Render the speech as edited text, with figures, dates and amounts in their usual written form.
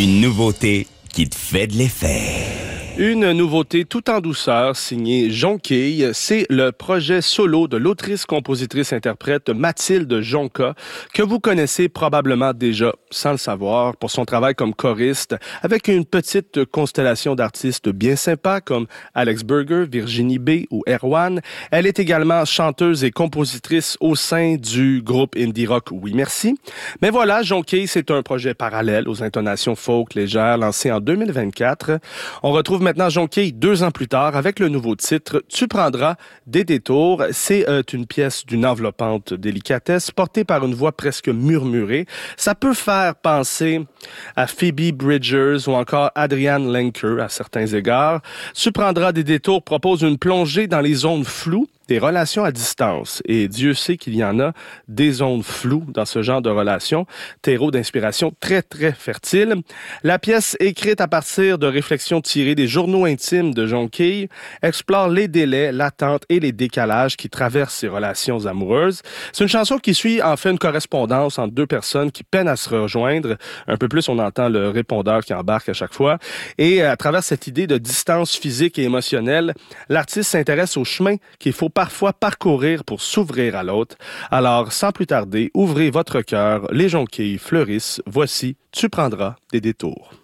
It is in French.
Une nouveauté qui te fait de l'effet. Une nouveauté tout en douceur, signée Jonquille, c'est le projet solo de l'autrice-compositrice-interprète Mathilde Jonca, que vous connaissez probablement déjà, sans le savoir, pour son travail comme choriste, avec une petite constellation d'artistes bien sympas comme Alex Berger, Virginie B. ou Erwan. Elle est également chanteuse et compositrice au sein du groupe indie rock Oui Merci. Mais voilà, Jonquille, c'est un projet parallèle aux intonations folk légères lancé en 2024. On retrouve maintenant Jonquille 2 ans plus tard avec le nouveau titre « Tu prendras des détours ». C'est une pièce d'une enveloppante délicatesse portée par une voix presque murmurée. Ça peut faire penser à Phoebe Bridgers ou encore Adrienne Lenker à certains égards. « Tu prendras des détours » propose une plongée dans les zones floues des relations à distance. Et Dieu sait qu'il y en a des zones floues dans ce genre de relations, terreau d'inspiration très, très fertile. La pièce, écrite à partir de réflexions tirées des journaux intimes de Jonquille, explore les délais, l'attente et les décalages qui traversent ces relations amoureuses. C'est une chanson qui suit en fait une correspondance entre deux personnes qui peinent à se rejoindre. Un peu plus, on entend le répondeur qui embarque à chaque fois. Et à travers cette idée de distance physique et émotionnelle, l'artiste s'intéresse au chemin qu'il faut parfois parcourir pour s'ouvrir à l'autre. Alors, sans plus tarder, ouvrez votre cœur, les jonquilles fleurissent. Voici, tu prendras des détours.